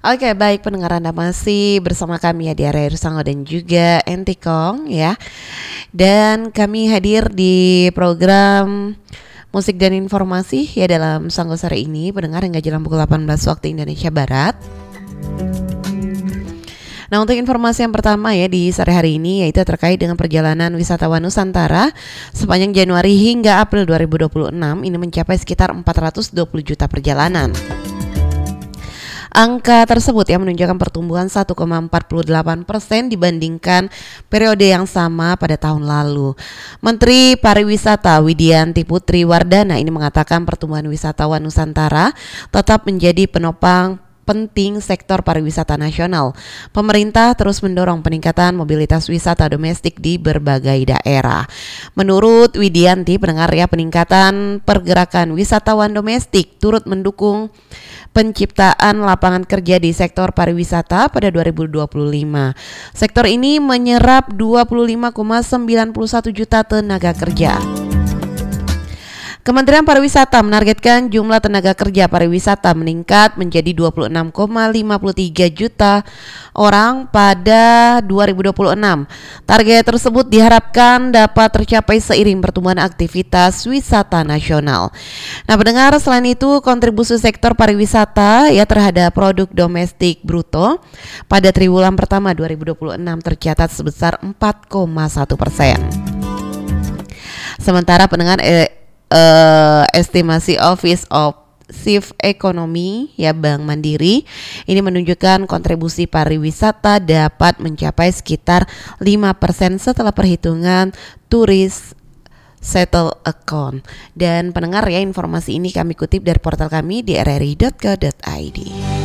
Oke, baik pendengar, Anda masih bersama kami ya di area Rusango dan juga Entikong ya. Dan kami hadir di program musik dan informasi ya dalam Sanggo Sore ini, pendengar, hingga jam pukul 18 waktu Indonesia Barat. Nah, untuk informasi yang pertama ya di sore hari ini, yaitu terkait dengan perjalanan wisatawan Nusantara sepanjang Januari hingga April 2026 ini mencapai sekitar 420 juta perjalanan. Angka tersebut yang menunjukkan pertumbuhan 1,48% dibandingkan periode yang sama pada tahun lalu. Menteri Pariwisata Widianti Putri Wardana ini mengatakan pertumbuhan wisatawan Nusantara tetap menjadi penopang penting sektor pariwisata nasional. Pemerintah terus mendorong peningkatan mobilitas wisata domestik di berbagai daerah. Menurut Widianti, pendengar ya, peningkatan pergerakan wisatawan domestik turut mendukung penciptaan lapangan kerja di sektor pariwisata pada 2025. Sektor ini menyerap 25,91 juta tenaga kerja. Kementerian Pariwisata menargetkan jumlah tenaga kerja pariwisata meningkat menjadi 26,53 juta orang pada 2026. Target tersebut diharapkan dapat tercapai seiring pertumbuhan aktivitas wisata nasional. Nah, pendengar, selain itu kontribusi sektor pariwisata ya terhadap produk domestik bruto pada triwulan pertama 2026 tercatat sebesar 4,1%. Sementara pendengar estimasi Office of Chief Economy ya Bank Mandiri ini menunjukkan kontribusi pariwisata dapat mencapai sekitar 5% setelah perhitungan turis settle account. Dan pendengar ya, informasi ini kami kutip dari portal kami di rri.co.id.